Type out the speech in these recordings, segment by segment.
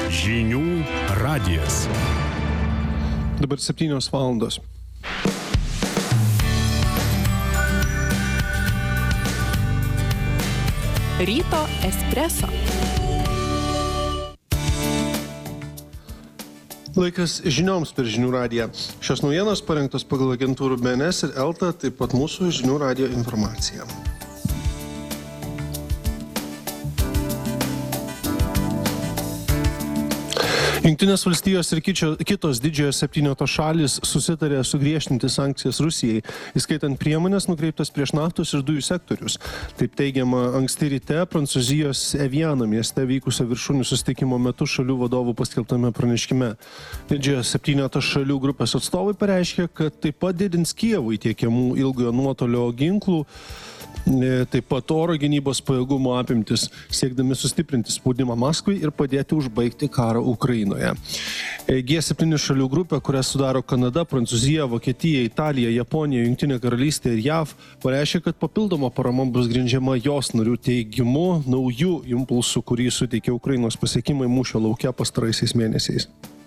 Žinių radijas. Dabar 7 valandos. Ryto espreso. Laikas žinioms per Žinių radiją. Šios naujienos parengtos pagal agentūrų BNS ir ELTA, taip pat mūsų Žinių radijo informacija. Jungtinės valstijos ir kitos didžiojo septyneto šalys susitarė sugriežtinti sankcijas Rusijai, įskaitant priemonės nukreiptas prieš naftos ir dujų sektorius. Taip teigiama anksti ryte Prancūzijos Eviano mieste vykusio viršūnių susitikimo metu šalių vadovų paskelbtame pranešime. Didžiojo septyneto šalių grupės atstovai pareiškė, kad taip pat didins Kijevui tiekiamų ilgojo nuotolio ginklų, taip pat oro gynybos pajėgumo apimtis, siekdami sustiprinti spaudimą Maskvai ir padėti užbaigti karą Ukrainoje. G7 šalių grupė, kurią sudaro Kanada, Prancūzija, Vokietija, Italija, Japonija, Jungtinė karalystė ir JAV, pareiškė, kad papildoma parama bus grindžiama jos narių teigimu naujų impulsų, kurį suteikė Ukrainos pasiekimai mūšio lauke pastaraisiais mėnesiais.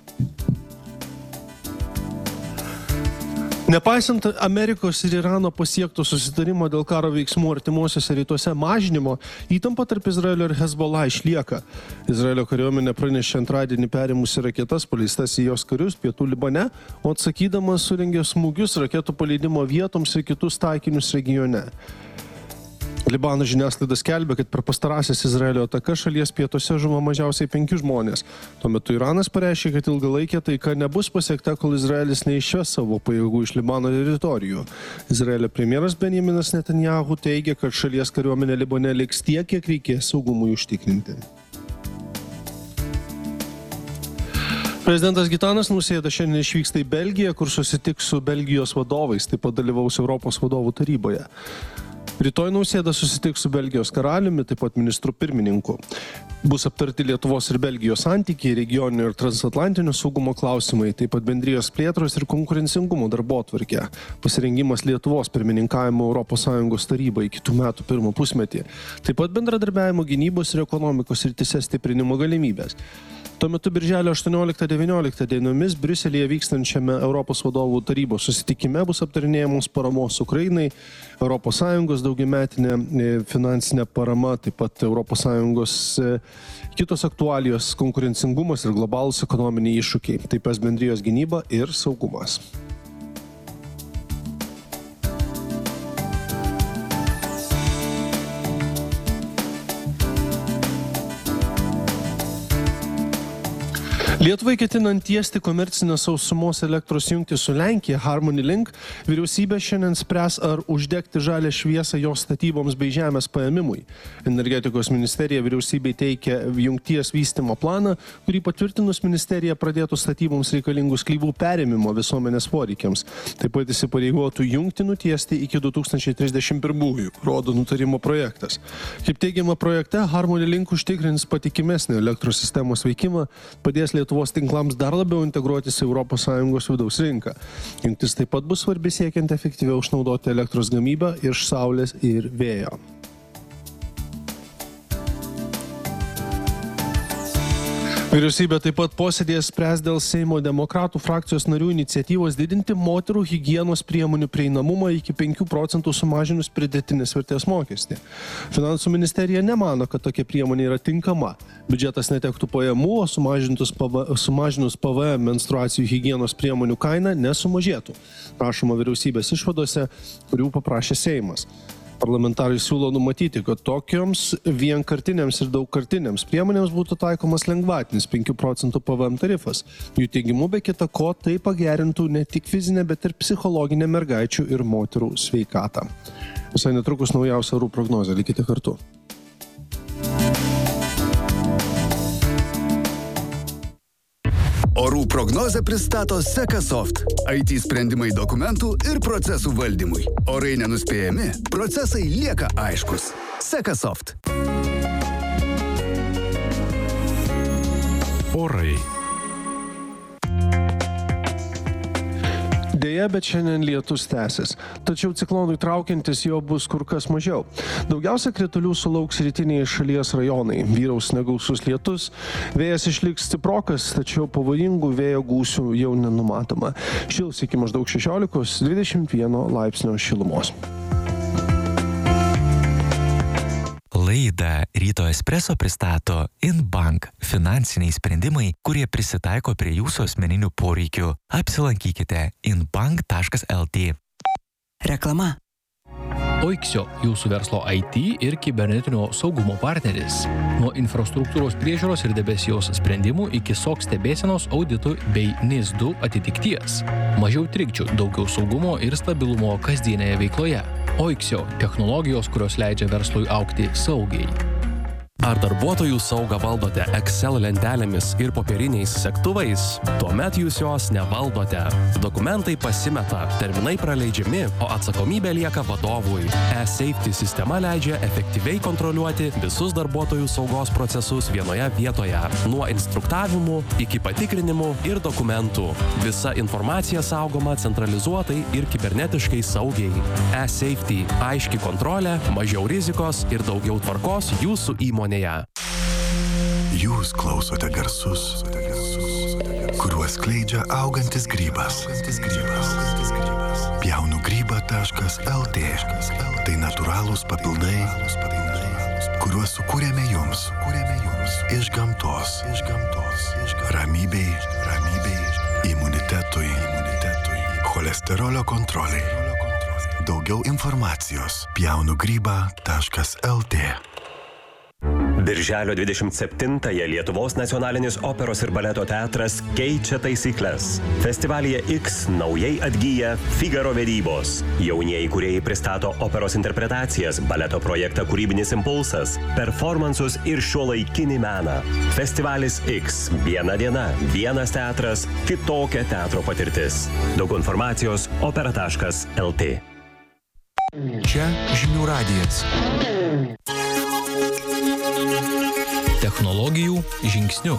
Nepaisant Amerikos ir Irano pasiekto susitarimo dėl karo veiksmų artimuosiuose rytuose mažinimo, įtampa tarp Izraelio ir Hezbollah išlieka. Izraelio kariuomenė pranešė antradienį perėmusi raketas paleistas į jos karius pietų Libane, o atsakydamas surengė smūgius raketų paleidimo vietoms ir kitus taikinius regione. Libano žiniasklaida skelbia, kad per pastarąsias Izraelio atakas šalies pietuose žuvo mažiausiai 5 žmonės. Tuo metu Iranas pareiškė, kad ilgalaikė taika nebus pasiekta, kol Izraelis neišves savo pajėgų iš Libano teritorijų. Izraelio premjeras Benjaminas Netanyahu teigia, kad šalies kariuomenė Libane liks tiek, kiek reikės saugumui užtikrinti. Prezidentas Gitanas Nausėda šiandien išvyksta į Belgiją, kur susitiks su Belgijos vadovais, taip pat dalyvaus Europos vadovų taryboje. Rytoj Nausėda susitiks su Belgijos karaliumi, taip pat ministru pirmininku. Bus aptarti Lietuvos ir Belgijos santykiai, regioninio ir transatlantinio saugumo klausimai, taip pat bendrijos plėtros ir konkurencingumo darbotvarkė, pasirengimas Lietuvos pirmininkavimo ES tarybai kitų metų pirmą pusmetį, taip pat bendradarbiavimo gynybos ir ekonomikos srityse stiprinimo galimybės. Tuo metu birželio 18-19 dienomis Briuselyje vykstančiame Europos vadovų tarybos susitikime bus aptarinėjamos paramos Ukrainai, ES daugiametinė finansinė parama, taip pat ES kitos aktualijos, konkurencingumas ir globalūs ekonominiai iššūkiai, taip pat bendrijos gynyba ir saugumas. Lietuvai ketinant tiesti komercinę sausumos elektros jungtį su Lenkija, Harmony Link, vyriausybė šiandien spręs, ar uždegti žalią šviesą jos statyboms bei žemės paėmimui. Energetikos ministerija vyriausybei teikia jungties vystymo planą, kurį patvirtinus ministerija pradėtų statyboms reikalingų sklypų perėmimo visuomenės poreikiams. Taip pat įsipareigotų jungtį nutiesti iki 2031-ųjų, rodo nutarimo projektas. Kaip teigiama projekte, Harmony Link užtikrins patikimesnį elektros sistemos veikimą, padės Lietuvos tinklams dar labiau integruotis į ES vidaus rinką. Jungtis taip pat bus svarbi siekiant efektyviau išnaudoti elektros gamybą iš saulės ir vėjo. Vyriausybė taip pat posėdėje spręs dėl Seimo demokratų frakcijos narių iniciatyvos didinti moterų higienos priemonių prieinamumą iki 5% sumažinus pridėtinės vertės mokestį. Finansų ministerija nemano, kad tokia priemonė yra tinkama. Biudžetas netektų pajamų, o sumažinus PVM menstruacijų higienos priemonių kaina nesumažėtų. Rašoma vyriausybės išvadose, kurių paprašė Seimas. Parlamentarai siūlo numatyti, kad tokioms vienkartinėms ir daugkartinėms priemonėms būtų taikomas lengvatinis 5% PVM tarifas. Jų teigimu be kita ko tai pagerintų ne tik fizinę, bet ir psichologinę mergaičių ir moterų sveikatą. Visai netrukus naujausia orų prognozė, likite kartu. Orų prognozę pristato Sekasoft. IT sprendimai dokumentų ir procesų valdymui. Orai nenuspėjami, procesai lieka aiškus. Sekasoft. Orai. Deja, bet šiandien lietus tęsis. Tačiau ciklonui traukiantis jo bus kur kas mažiau. Daugiausia kritulių sulauks rytiniai šalies rajonai. Vyraus negausus lietus, vėjas išliks stiprokas, tačiau pavojingų vėjo gūsių jau nenumatoma. Šils iki maždaug 16-21 laipsnio šilumos. Laidą Ryto Espresso pristato InBank – finansiniai sprendimai, kurie prisitaiko prie jūsų asmeninių poreikių. Apsilankykite inbank.lt. Reklama. Oiksio – jūsų verslo IT ir kibernetinio saugumo partneris. Nuo infrastruktūros priežiūros ir debesijos sprendimų iki SOC stebėsenos auditų bei NIS2 atitikties. Mažiau trikdžių, daugiau saugumo ir stabilumo kasdienėje veikloje. Oiksio – technologijos, kurios leidžia verslui augti saugiai. Ar darbuotojų saugą valdote Excel lentelėmis ir popieriniais segtuvais? Tuomet jūs jos nevaldote. Dokumentai pasimeta, terminai praleidžiami, o atsakomybė lieka vadovui. E-Safety sistema leidžia efektyviai kontroliuoti visus darbuotojų saugos procesus vienoje vietoje. Nuo instruktavimų iki patikrinimų ir dokumentų. Visa informacija saugoma centralizuotai ir kibernetiškai saugiai. E-Safety – aiški kontrolė, mažiau rizikos ir daugiau tvarkos jūsų įmonėje. Jūs klausote garsus, kuriuos skleidžia augantis grybas. Pjaunugryba.lt. Tai natūralūs papildai, kuriuos sukūrėme jums iš gamtos. Ramybei, imunitetui, cholesterolio kontroliai. Daugiau informacijos pjaunugryba.lt. Birželio 27-ąją Lietuvos nacionalinis operos ir baleto teatras keičia taisyklės. Festivalyje X naujai atgyja Figaro vedybos. Jaunieji kūrėjai pristato operos interpretacijas, baleto projektą Kūrybinis impulsas, performansus ir šiuolaikinį meną. Festivalis X. Viena diena, vienas teatras, kitokia teatro patirtis. Daug informacijos opera.lt. Čia Žinių radijas. Technologijų žingsniu.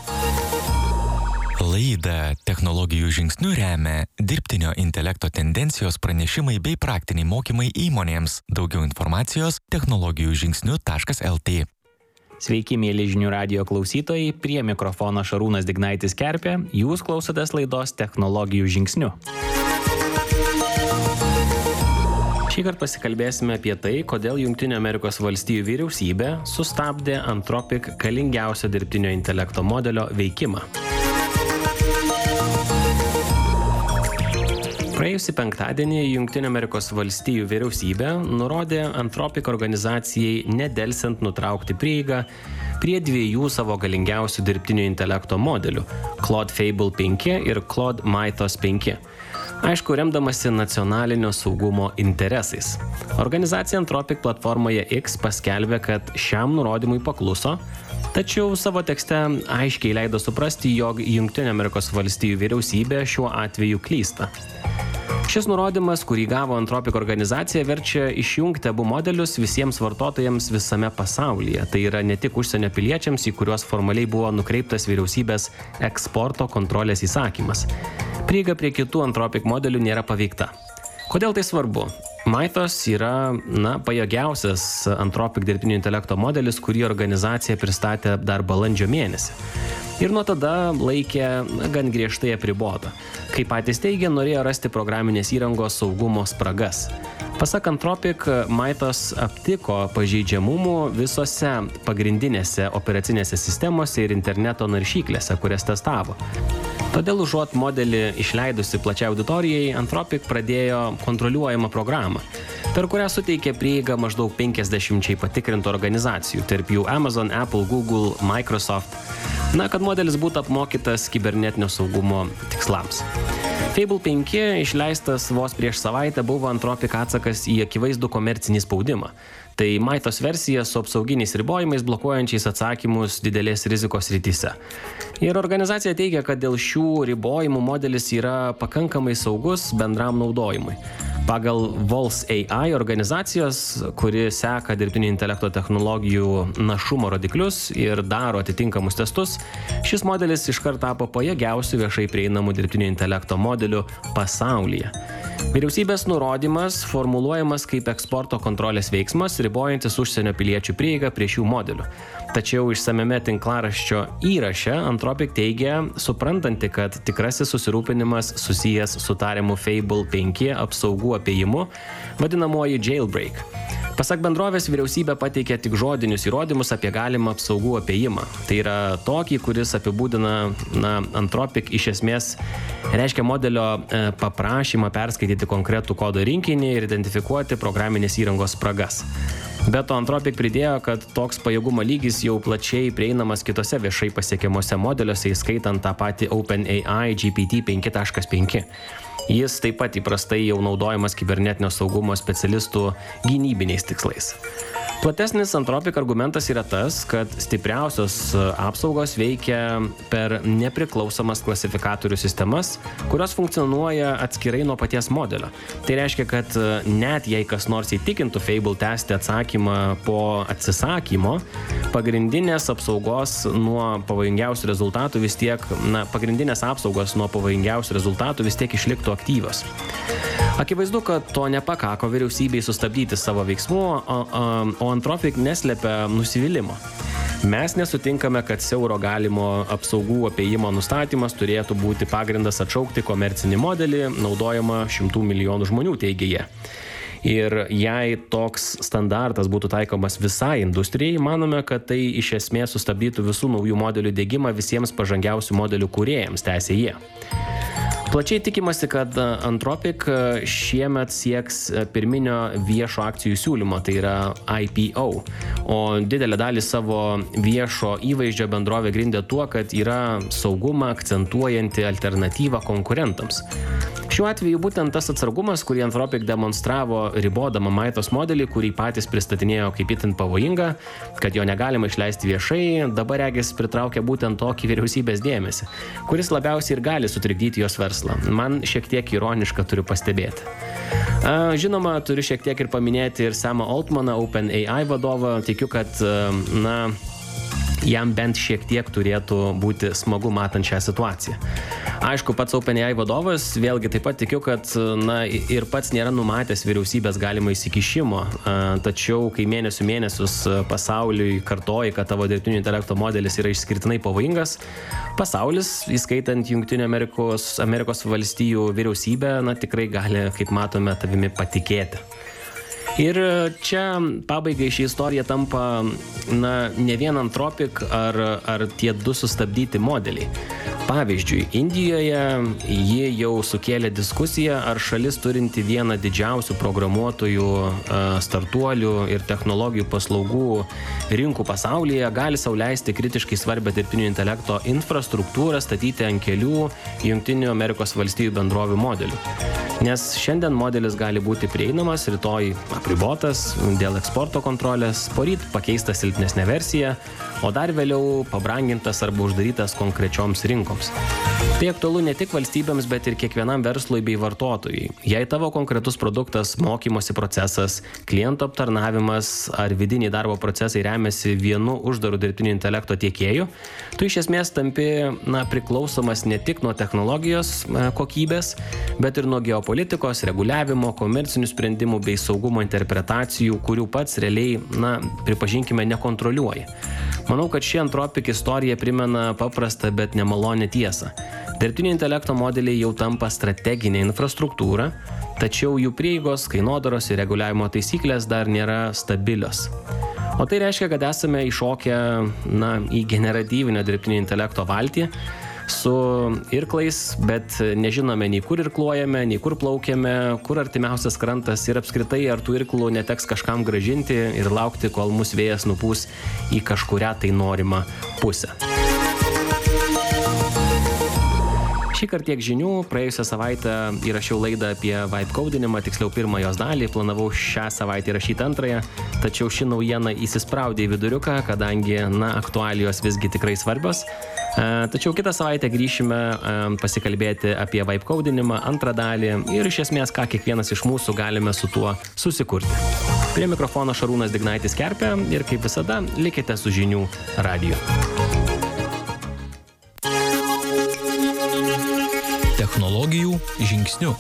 Laidą Technologijų žingsniu remia dirbtinio intelekto tendencijos pranešimai bei praktiniai mokymai įmonėms. Daugiau informacijos technologijų-žingsniu.lt. Sveiki, mėly Žinių radijo klausytojai, prie mikrofono Šarūnas Dignaitis Kerpė, jūs klausotės laidos Technologijų žingsniu. Šįkart pasikalbėsime apie tai, kodėl Jungtinių Amerikos valstijų vyriausybė sustabdė Anthropic galingiausio dirbtinio intelekto modelio veikimą. Praėjusį penktadienį Jungtinių Amerikos valstijų vyriausybė nurodė Anthropic organizacijai nedelsiant nutraukti prieigą prie dviejų savo galingiausių dirbtinio intelekto modelių – Claude Fable 5 ir Claude Mythos 5. Aišku, remdamasi nacionalinio saugumo interesais. Organizacija Anthropic platformoje X paskelbė, kad šiam nurodymui pakluso, tačiau savo tekste aiškiai leido suprasti, jog Jungtinių Amerikos valstijų vyriausybė šiuo atveju klysta. Šis nurodymas, kurį gavo Anthropic organizacija, verčia išjungti abu modelius visiems vartotojams visame pasaulyje. Tai yra ne tik užsienio piliečiams, į kuriuos formaliai buvo nukreiptas vyriausybės eksporto kontrolės įsakymas. Prieiga prie kitų Anthropic modelių nėra paveikta. Kodėl tai svarbu? Mythos yra, pajėgiausias Anthropic dirbtinio intelekto modelis, kurį organizacija pristatė dar balandžio mėnesį. Ir nuo tada laikė gan griežtai apribota. Kaip patys teigia, norėjo rasti programinės įrangos saugumo spragas. Pasak Anthropic, Mythos aptiko pažeidžiamumų visose pagrindinėse operacinėse sistemose ir interneto naršyklėse, kurias testavo. Todėl užuot modelį išleidusi plačiai auditorijai, Anthropic pradėjo kontroliuojamą programą, per kurią suteikė prieigą maždaug 50 patikrintų organizacijų, tarp jų Amazon, Apple, Google, Microsoft, kad modelis būtų apmokytas kibernetinio saugumo tikslams. Fable 5 išleistas vos prieš savaitę buvo Anthropic atsakas į akivaizdų komercinį spaudimą. Tai Maitos versija su apsauginiais ribojimais, blokuojančiais atsakymus didelės rizikos srityse. Ir organizacija teigia, kad dėl šių ribojimų modelis yra pakankamai saugus bendram naudojimui. Pagal Vols AI organizacijos, kuri seka dirbtinio intelekto technologijų našumo rodiklius ir daro atitinkamus testus, šis modelis iškart tapo pajėgiausiu viešai prieinamų dirbtinio intelekto modeliu pasaulyje. Vyriausybės nurodymas formuluojamas kaip eksporto kontrolės veiksmas, ribojantis užsienio piliečių prieigą prie šių modelių. Tačiau išsamiame tinklaraščio įraše Anthropic teigia, suprantanti, kad tikrasis susirūpinimas susijęs su tariamu Fable 5 apsaugų apėjimu, vadinamoji jailbreak. Pasak bendrovės, vyriausybė pateikė tik žodinius įrodymus apie galimą apsaugų apėjimą. Tai yra tokį, kuris apibūdina Anthropic iš esmės reiškia modelio paprašymą perskaityti konkretų kodo rinkinį ir identifikuoti programinės įrangos spragas. Be to, Anthropic pridėjo, kad toks pajėgumo lygis jau plačiai prieinamas kitose viešai pasiekiamuose modeliuose, įskaitant tą patį OpenAI GPT 5.5. Jis taip pat įprastai jau naudojamas kibernetinio saugumo specialistų gynybiniais tikslais. Platesnis Anthropic argumentas yra tas, kad stipriausios apsaugos veikia per nepriklausomas klasifikatorių sistemas, kurios funkcionuoja atskirai nuo paties modelio. Tai reiškia, kad net jei kas nors įtikintų Fable tęsti atsakymą po atsisakymo, pagrindinės apsaugos nuo pavojingiausių rezultatų vis tiek išliktų aktyvios. Akivaizdu, kad to nepakako vyriausybei sustabdyti savo veiksmų, o Anthropic neslepia nusivylimo. Mes nesutinkame, kad siauro galimo apsaugų apėjimo nustatymas turėtų būti pagrindas atšaukti komercinį modelį, naudojama 100 milijonų žmonių, teigia jie. Ir jei toks standartas būtų taikomas visai industrijai, manome, kad tai iš esmės sustabdytų visų naujų modelių diegimą visiems pažangiausių modelių kūrėjams, tęsė jie. Plačiai tikimasi, kad Anthropic šiemet sieks pirminio viešo akcijų siūlymo, tai yra IPO, o didelę dalį savo viešo įvaizdžio bendrovė grindė tuo, kad yra saugumą akcentuojanti alternatyva konkurentams. Šiuo atveju būtent tas atsargumas, kurį Anthropic demonstravo ribodama Maitos modelį, kurį patys pristatinėjo kaip itin pavojingą, kad jo negalima išleisti viešai, dabar regis pritraukia būtent tokį vyriausybės dėmesį, kuris labiausiai ir gali sutrikdyti jos verslą. Man šiek tiek ironiška, turiu pastebėti. Žinoma, turiu šiek tiek ir paminėti ir Samą Altmaną, OpenAI vadovą. Tikiu, kad jam bent šiek tiek turėtų būti smagu matant šią situaciją. Aišku, pats OpenAI vadovas, vėlgi taip pat tikiu, kad ir pats nėra numatęs vyriausybės galimo įsikišimo, tačiau kai mėnesius pasauliui kartoji, kad tavo dirbtinio intelekto modelis yra išskirtinai pavojingas, pasaulis, įskaitant Jungtinių Amerikos valstijų vyriausybę, tikrai gali, kaip matome, tavimi patikėti. Ir čia pabaigai ši istorija tampa ne vien Anthropic ar tie du sustabdyti modeliai. Pavyzdžiui, Indijoje ji jau sukėlė diskusiją, ar šalis turinti vieną didžiausių programuotojų, startuolių ir technologijų paslaugų rinkų pasaulyje gali sau leisti kritiškai svarbią dirbtinio intelekto infrastruktūrą statyti ant kelių Jungtinių Amerikos valstijų bendrovių modelių. Nes šiandien modelis gali būti prieinamas, rytoj apribotas dėl eksporto kontrolės, poryt pakeistas silpnesnė versija, o dar vėliau pabrangintas arba uždarytas konkrečioms rinkoms. Tai aktualu ne tik valstybėms, bet ir kiekvienam verslui bei vartotojui. Jei tavo konkretus produktas, mokymosi procesas, klientų aptarnavimas ar vidiniai darbo procesai remiasi vienu uždaru dirbtinio intelekto tiekėju, tu iš esmės tampi priklausomas ne tik nuo technologijos kokybės, bet ir nuo geopolitikos, reguliavimo, komercinių sprendimų bei saugumo interpretacijų, kurių pats realiai, pripažinkime, nekontroliuoji. Manau, kad ši Anthropic istorija primena paprastą, bet nemalonę tiesą. Dirbtinio intelekto modeliai jau tampa strateginė infrastruktūra, tačiau jų prieigos, kainodaros ir reguliavimo taisyklės dar nėra stabilios. O tai reiškia, kad esame įšokę į generatyvinio dirbtinio intelekto valtį su irklais, bet nežinome nei kur irkluojame, nei kur plaukiame, kur artimiausias krantas ir apskritai ar tų irklų neteks kažkam grąžinti ir laukti, kol mūsų vėjas nupūs į kažkurią tai norimą pusę. Šį kartą tiek žinių, praėjusią savaitę įrašiau laidą apie vibe codinimą, tiksliau pirmą jos dalį, planavau šią savaitę įrašyti antrąją, tačiau ši naujiena įsispraudė į viduriuką, kadangi, aktualijos visgi tikrai svarbios. Tačiau kitą savaitę grįšime pasikalbėti apie vibe codinimą, antrą dalį ir iš esmės, ką kiekvienas iš mūsų galime su tuo susikurti. Prie mikrofono Šarūnas Dignaitis Kerpė ir kaip visada likite su žinių radiju. Technologijų žingsnių.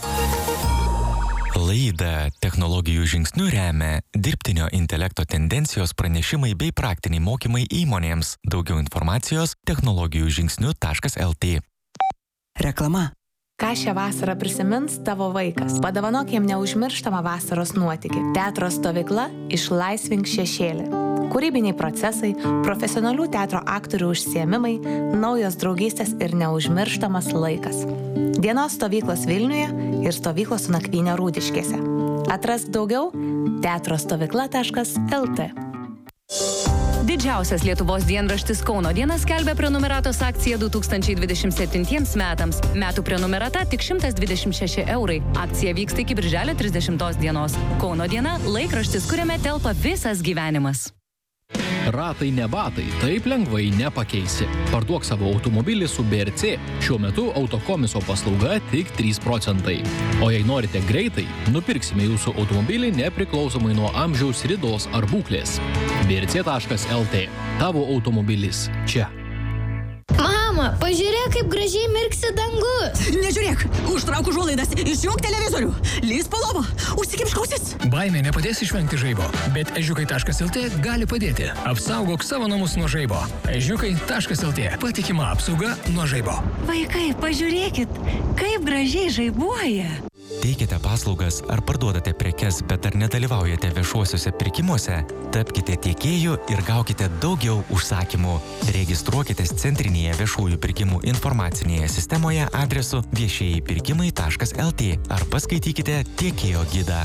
Laidą technologijų žingsnių remia dirbtinio intelekto tendencijos pranešimai bei praktiniai mokymai įmonėms. Daugiau informacijos technologijų-žingsnių.lt. Reklama. Ką šią vasarą prisimins tavo vaikas? Padovanok jam neužmirštamą vasaros nuotykį. Teatro stovykla Išlaisvink šešėlį. Kūrybiniai procesai, profesionalių teatro aktorių užsiėmimai, naujos draugystės ir neužmirštamas laikas. Dienos stovyklos Vilniuje ir stovyklos su nakvynė Rūdiškėse. Atrask daugiau teatrostovykla.lt. Didžiausias Lietuvos dienraštis Kauno diena skelbia prenumeratos akciją 2027 metams. Metų prenumerata tik 126 €. Akcija vyksta iki birželio 30 dienos. Kauno diena – laikraštis, kuriame telpa visas gyvenimas. Ratai ne batai, taip lengvai nepakeisi. Parduok savo automobilį su BRC. Šiuo metu autokomiso paslauga tik 3%. O jei norite greitai, nupirksime jūsų automobilį nepriklausomai nuo amžiaus, ridos ar būklės. brc.lt. Tavo automobilis čia. Mama, pažiūrėk, kaip gražiai mirksi dangus. Nežiūrėk, užtrauk užuolaidas, išjunk televizorių, lįsk po lovą, užsikimšk ausis. Baimė nepadės išvengti žaibo, bet ežiukai.lt gali padėti. Apsaugok savo namus nuo žaibo. Ežiukai.lt. Patikima apsauga nuo žaibo. Vaikai, pažiūrėkit, kaip gražiai žaibuoja. Teikite paslaugas ar parduodate prekes, bet ar nedalyvaujate viešuosiuose pirkimuose? Tapkite tiekėju ir gaukite daugiau užsakymų. Registruokitės centrinėje viešųjų pirkimų informacinėje sistemoje adresu viešieji-pirkimai.lt ar paskaitykite tiekėjo gidą.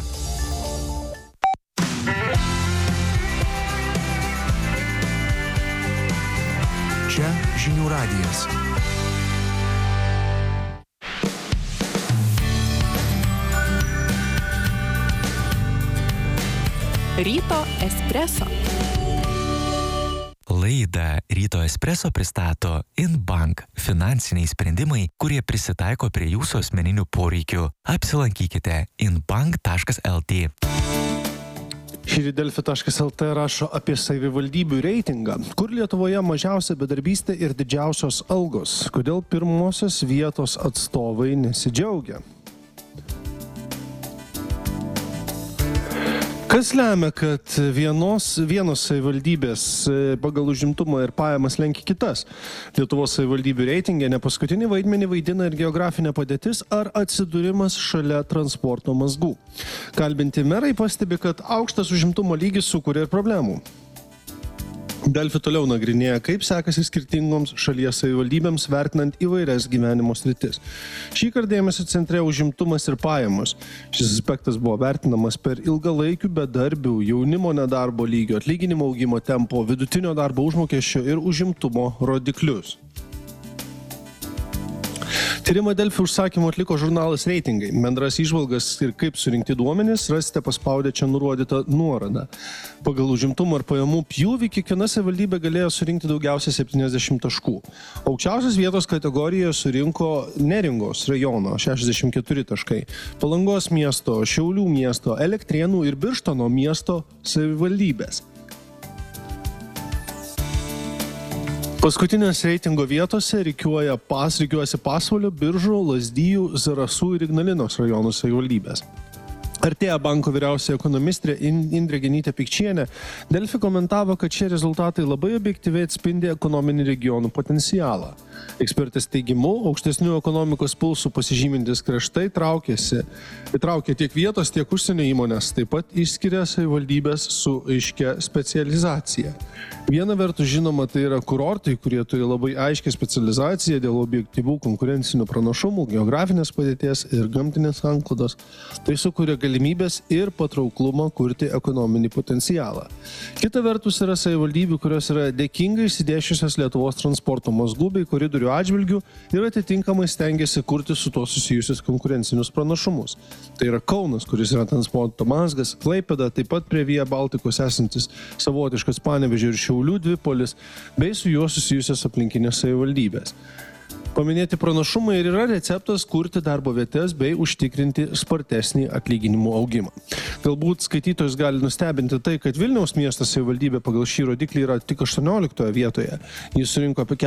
Čia žinių radijas. Ryto espreso. Laidą Ryto espreso pristato InBank – finansiniai sprendimai, kurie prisitaiko prie jūsų asmeninių poreikių. Apsilankykite inbank.lt. Šįryt Delfi.lt rašo apie savivaldybių reitingą, kur Lietuvoje mažiausia bedarbystė ir didžiausios algos. Kodėl pirmosios vietos atstovai nesidžiaugia? Kas lemia, kad vienos savivaldybės pagal užimtumą ir pajamas lenkia kitas? Lietuvos savivaldybių reitingė nepaskutinį vaidmenį vaidina ir geografinė padėtis ar atsidūrimas šalia transporto mazgų. Kalbinti merai pastebi, kad aukštas užimtumo lygis sukuria ir problemų. Delfi toliau nagrinėja, kaip sekasi skirtingoms šalies savivaldybėms vertinant įvairias gyvenimo sritis. Šįkart dėmesio centre užimtumas ir pajamos. Šis aspektas buvo vertinamas per ilgalaikių bedarbių, jaunimo nedarbo lygio, atlyginimo augimo tempo, vidutinio darbo užmokesčio ir užimtumo rodiklius. Tyrimą Delfi užsakymų atliko žurnalas Reitingai. Bendras įžvalgas ir kaip surinkti duomenis rasite paspaudę čia nurodytą nuorodą. Pagal užimtumo ir pajamų pjūvį kiekviena savivaldybė galėjo surinkti daugiausiai 70 taškų. Aukščiausios vietos kategorijoje surinko Neringos rajono 64 taškai, Palangos miesto, Šiaulių miesto, Elektrėnų ir Birštono miesto savivaldybės. Paskutinės reitingo vietose rikiuojasi Pasvalio, Biržų, Lazdijų, Zarasų ir Ignalinos rajonų savivaldybės. Artėja banko vyriausioji ekonomistė Indrė Genytė Pikčienė. Delfi komentavo, kad šie rezultatai labai objektyviai atspindi ekonominį regionų potencialą. Ekspertės teigimu, aukštesnių ekonomikos pulsų pasižymintis kraštai įtraukia tiek vietos, tiek užsienio įmonės, taip pat išskiria savivaldybės su aiškia specializacija. Viena vertus, žinoma, tai yra kurortai, kurie turi labai aiškę specializaciją dėl objektyvių konkurencinių pranašumų, geografinės padėties ir gamtinės sanklodos. Tai sukuria galimybės ir patrauklumą kurti ekonominį potencialą. Kita vertus yra savivaldybių, kurios yra dėkingai išsidėsčiusios Lietuvos transporto mazgų bei koridorių atžvilgių ir atitinkamai stengiasi kurti su tuo susijusius konkurencinius pranašumus. Tai yra Kaunas, kuris yra transporto mazgas, Klaipėda, taip pat prie Via Baltikos esantis savotiškas Panevėžio ir Šiaulių dvipolis, bei su juo susijusios aplinkinės savivaldybės. Paminėti pranašumai ir yra receptas kurti darbo vietas bei užtikrinti spartesnį atlyginimų augimą. Galbūt skaitytojus gali nustebinti tai, kad Vilniaus miesto savivaldybė pagal šį rodiklį yra tik 18 vietoje. Jis surinko apie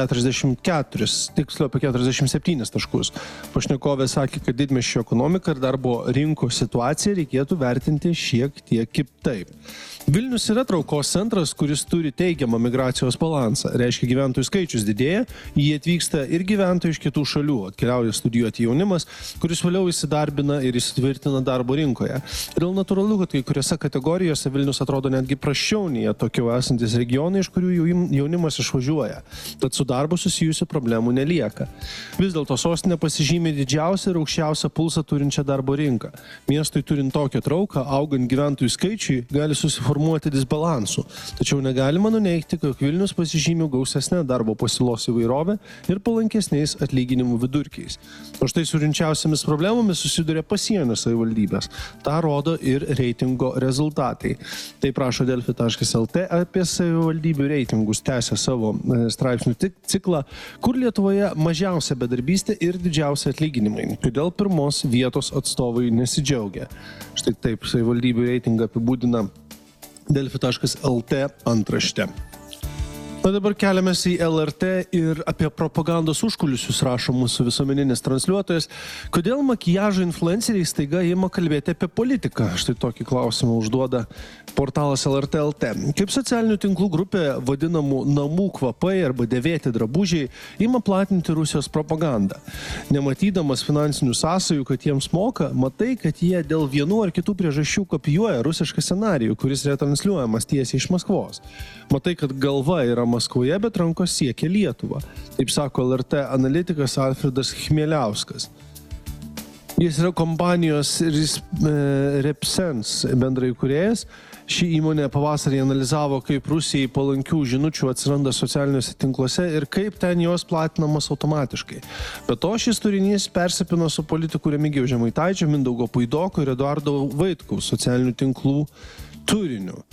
47 taškus. Pašnekovė sakė, kad didmiesčio ekonomiką ir darbo rinkos situaciją reikėtų vertinti šiek tiek kitaip. Vilnius yra traukos centras, kuris turi teigiamą migracijos balansą. Reiškia, gyventojų skaičius didėja, jį atvyksta ir gyventojų iš kitų šalių, atkeliauja studijuoti jaunimas, kuris vėliau įsidarbina ir įsitvirtina darbo rinkoje. Ir natūralu, kad kai kuriuose kategorijose Vilnius atrodo netgi prasčiau nei tokiau esantis regionai, iš kurių jaunimas išvažiuoja. Tad su darbu susijusių problemų nelieka. Vis dėlto sostinė pasižymė didžiausią ir aukščiausią pulsą turinčią darbo rinką. Miestui turint tokią trauką, augant gyventojų skaičiui, gali susiformuoti disbalansų. Tačiau negalima nuneigti, kad Vilnius pasižymė gausesnę darbo pasiūlos įvairovę ir palankesniais atlyginimų vidurkiais. O štai su rimčiausiamis problemomis susiduria pasienio savivaldybės. Ta rodo ir reitingo rezultatai. Tai prašo Delfi.lt apie savivaldybių reitingus tęsia savo straipsnių ciklą, kur Lietuvoje mažiausia bedarbystė ir didžiausia atlyginimai. Kodėl pirmos vietos atstovai nesidžiaugia. Štai taip savivaldybių reitingą apibūdina Delfi.lt antraštė. O dabar keliamės į LRT ir apie propagandos užkulisius rašo mūsų visuomeninis transliuotojas. Kodėl makiažo influenceriai staiga ima kalbėti apie politiką? Štai tokį klausimą užduoda portalas LRT.lt. Kaip socialinių tinklų grupė vadinamų namų kvapai arba dėvėti drabužiai ima platinti Rusijos propagandą. Nematydamas finansinių sąsajų, kad jiems moka, matai, kad jie dėl vienų ar kitų priežasčių kopijuoja rusišką scenarijų, kuris retransliuojamas tiesiai iš Maskvos. Matai, kad galva yra Maskvoje, bet rankos siekia Lietuvą. Taip sako LRT analitikas Alfredas Chmieliauskas. Jis yra kompanijos Repsens bendraįkūrėjas. Ši įmonė pavasarį analizavo, kaip Rusijai palankių žinučių atsiranda socialiniuose tinkluose ir kaip ten jos platinamas automatiškai. Be to, šis turinys persipino su politikų Remigijaus Žemaitaičio, Mindaugo Puidoko ir Eduardo Vaitkaus socialinių tinklų turiniu.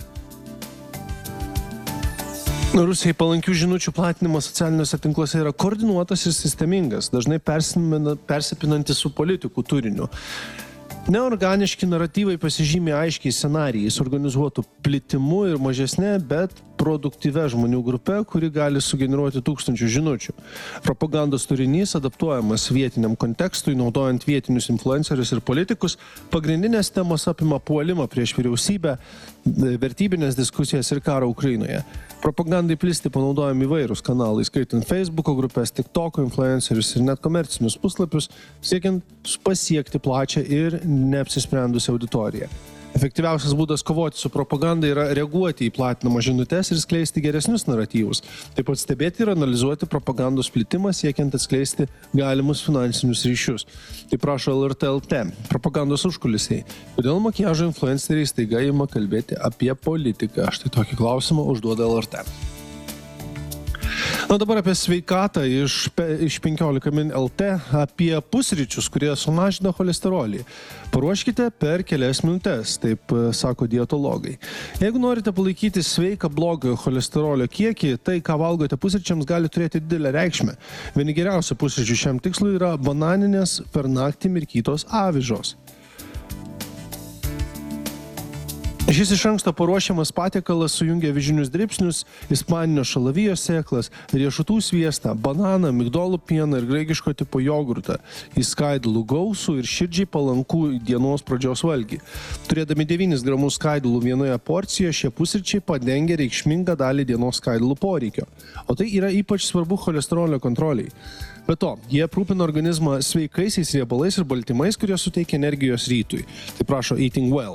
Rusijai palankių žinučių platinimas socialiniuose tinkluose yra koordinuotas ir sistemingas, dažnai persipinantis su politikų turiniu. Neorganiški naratyvai pasižymė aiškiai scenarijais, organizuotų plitimu ir mažesnė, bet produktyvia žmonių grupe, kuri gali sugeneruoti tūkstančių žinučių. Propagandos turinys adaptuojamas vietiniam kontekstui, naudojant vietinius influencerius ir politikus. Pagrindinės temos apima puolimą prieš vyriausybę, vertybinės diskusijas ir karą Ukrainoje. Propagandai plisti panaudojami įvairūs kanalai, skaitant Facebooko grupės, TikToko influencerius ir net komercinius puslapius, siekiant pasiekti plačią ir neapsisprendusią auditoriją. Efektyviausias būdas kovoti su propaganda yra reaguoti į platinamą žinutes ir skleisti geresnius naratyvus. Taip pat stebėti ir analizuoti propagandos plitimą, siekiant atskleisti galimus finansinius ryšius. Tai prašo LRT.lt. Propagandos užkulisiai. Kodėl makiažo influenceriai staiga ima kalbėti apie politiką? Štai tokį klausimą užduoda LRT. Na dabar apie sveikatą iš 15 min LT, apie pusryčius, kurie sumažina cholesterolį. Paruoškite per kelias minutes, taip sako dietologai. Jeigu norite palaikyti sveiką blogą cholesterolio kiekį, tai ką valgote pusryčiams gali turėti didelę reikšmę. Vieni geriausių pusryčių šiam tikslui yra bananinės per naktį mirkytos avižos. Šis iš anksto paruošiamas patiekalas sujungia avižinius dribsnius, ispaninio šalavijo sėklas, riešutų sviestą, bananą, migdolų pieną ir graikiško tipo jogurtą. Į skaidulų gausų ir širdžiai palankų dienos pradžios valgį. Turėdami 9 gramus skaidulų vienoje porcijoje, šie pusryčiai padengia reikšmingą dalį dienos skaidulų poreikio. O tai yra ypač svarbu cholesterolio kontroliai. Be to, jie aprūpina organizmą sveikaisiais riebalais ir baltymais, kurie suteikia energijos rytui. Tai prašo Eating Well.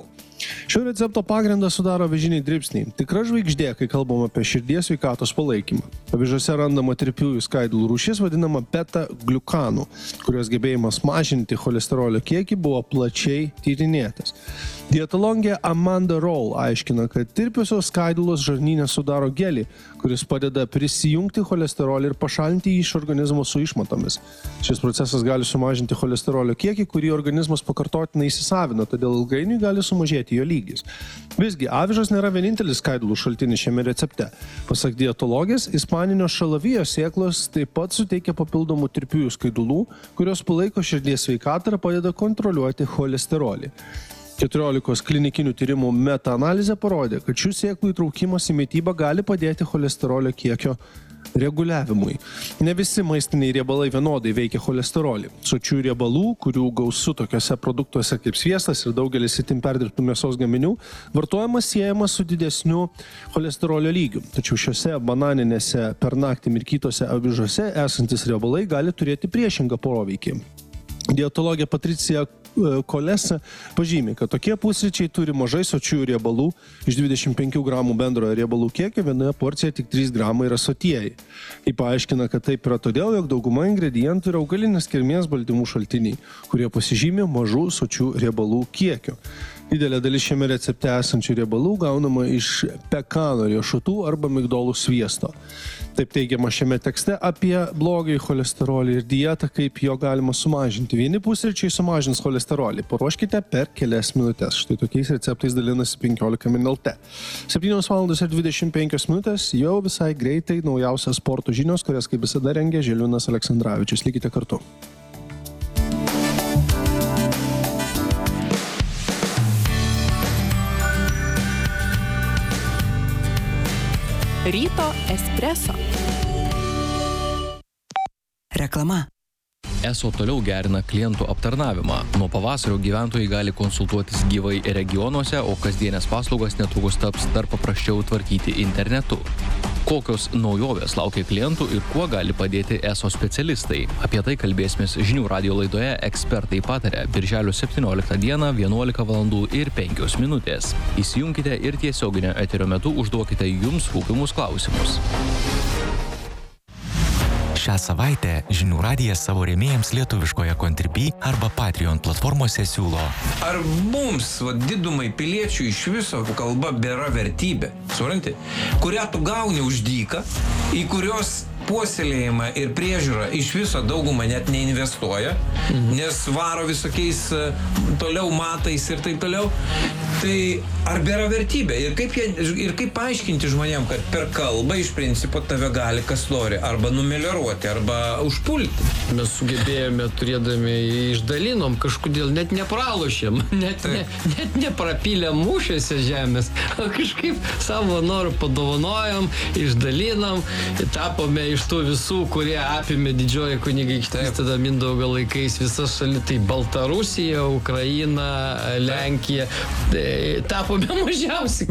Šio recepto pagrindą sudaro avižiniai dribsniai. Tikra žvaigždė, kai kalbam apie širdies sveikatos palaikymą. Avižose randama tirpiųjų skaidulų rūšis vadinama beta-gliukanų, kurios gebėjimas mažinti cholesterolio kiekį buvo plačiai tyrinėtas. Dietologė Amanda Roll aiškina, kad tirpiosios skaidulos žarnyne sudaro gelį, kuris padeda prisijungti cholesterolį ir pašalinti jį iš organizmo su išmatomis. Šis procesas gali sumažinti cholesterolio kiekį, kurį organizmas pakartotinai įsisavina, todėl ilgainiui gali sumažėti jo lygis. Visgi, avižos nėra vienintelis skaidulų šaltinis šiame recepte. Pasak dietologės, ispaninio šalavijo sėklos taip pat suteikia papildomų tirpiųjų skaidulų, kurios palaiko širdies sveikatą ir padeda kontroliuoti cholesterolį. 14 klinikinių tyrimų meta-analizė parodė, kad šių sėklų įtraukimas į mitybą gali padėti cholesterolio kiekio reguliavimui. Ne visi maistiniai riebalai vienodai veikia cholesterolį. Sočių riebalų, kurių gausu tokiuose produktuose kaip sviestas ir daugelis itin perdirbtų mėsos gaminių, vartojimas siejamas su didesniu cholesterolio lygiu. Tačiau šiuose bananinėse per naktį mirkytose avižose esantis riebalai gali turėti priešingą poveikį. Dietologė Patricija Kolesa pažymi, kad tokie pusryčiai turi mažai sočiųjų riebalų, iš 25 gramų bendrojo riebalų kiekio vienoje porcijoje tik 3 gramai yra sotieji. Ji paaiškina, kad taip yra todėl, jog dauguma ingredientų yra augalinės kilmės baltymų šaltiniai, kurie pasižymi mažų sočių riebalų kiekiu. Didelė dalis šiame recepte esančių riebalų gaunama iš pekano riešutų arba migdolų sviesto. Taip teigiama šiame tekste apie blogąjį cholesterolį ir dietą, kaip jo galima sumažinti. Vieni pusryčiai sumažins cholesterolį. Paruoškite per kelias minutės. Štai tokiais receptais dalinasi 15 min LT. 7:25 jau visai greitai naujausias sporto žinios, kurias kaip visada rengia Žilvinas Aleksandravičius. Likite kartu. Ryto espreso. Reklama. ESO toliau gerina klientų aptarnavimą. Nuo pavasario gyventojai gali konsultuotis gyvai regionuose, o kasdienės paslaugas netrukus taps dar paprasčiau tvarkyti internetu. Kokios naujovės laukia klientų ir kuo gali padėti ESO specialistai? Apie tai kalbėsimės žinių radijo laidoje Ekspertai pataria birželio 17 dieną 11:05 min. Įsijunkite ir tiesioginio eterio metu užduokite jums rūpimus klausimus. Šią savaitę Žinių radijas savo rėmėjams lietuviškoje Contribui arba Patreon platformose siūlo. Ar mums, didumai piliečių, iš viso kalba bėra vertybė, supranti, kurią tu gauni už dyką, į kurios puoselėjimą ir priežiūrą iš viso daugumą net neinvestuoja, nes varo visokiais toliau matais ir taip toliau. Tai ar bėra vertybė? Ir kaip paaiškinti žmonėm, kad per kalbą iš principo tave gali kas nori arba numelioruoti, arba užpulti? Mes sugebėjome, turėdami išdalinom, kažkodėl net nepralošėm, net neprapylėm mūšiuose žemės, kažkaip savo norų padovanojom, išdalinam, tapome iš tų visų, kurie apėmė didžioji kunigaikštystė, tada Mindaugo laikais visas šalis, tai Baltarusija, Ukraina, Lenkija, tapome mažiausiai.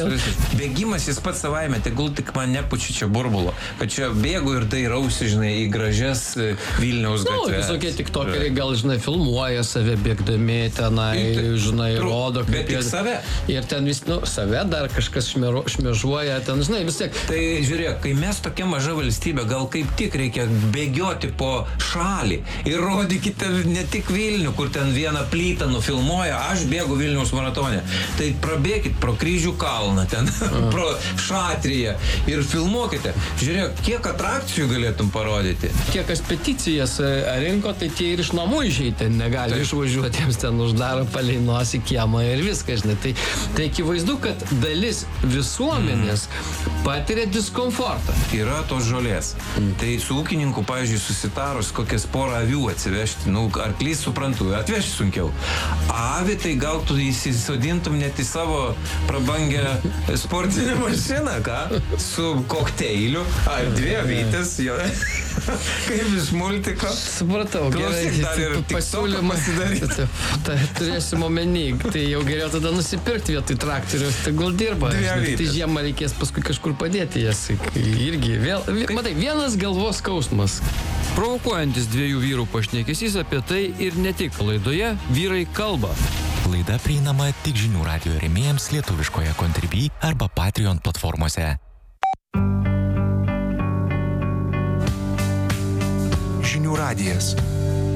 Bėgimas jis pats savaime, tegul tik man nepučia čia burbulo, kad čia bėgu ir dairausi, žinai, į gražias Vilniaus gatves. Visokie tiktokeriai gal, žinai, filmuoja save bėgdami tenai, žinai, rodo, kaip bet tik save. Ir ten vis, save dar kažkas šmėžuoja, ten, žinai, vis tiek. Tai žiūrėk, kai mes tokia maža valstybė, gal kaip tik reikia bėgioti po šalį ir rodykite ne tik Vilnių, kur ten vieną plytą nufilmuoja, aš bėgu Vilniaus maratone. Tai prabėkit pro Kryžių kalną ten, pro Šatriją ir filmuokite. Žiūrėk, kiek atrakcijų galėtum parodyti. Tie, kas peticijas rinko, tai tie ir iš namų išeiti negali išvažiuoti, jiems ten uždaro palei nosį kiemą ir viską, žinai. Tai akivaizdu, kad dalis visuomenės patiria diskomfortą. Yra tos žolės. Tai su ūkininku, pavyzdžiui, susitarus kokias porą avių atsivežti, arklys suprantu, atvežti sunkiau. Avį tai gal tu įsisodintum net į savo prabangę sportinę mašiną, ką? Su kokteiliu, ar dvi avytės, jo. Kaip iš multiko. Supratau, gerai, pasiūlymas pasidaryti. Turėsim omeny, tai jau geriau tada nusipirkti vietoj traktorius, tegul dirba. Tai žiemą reikės paskui kažkur padėti jas. Irgi vėl, matai, vienas galvos skausmas. Provokuojantis dviejų vyrų pašnekesys apie tai ir ne tik laidoje Vyrai kalba. Laida prieinama tik Žinių radijo rėmėjams lietuviškoje Contribui arba Patreon platformose. Žinių radijas.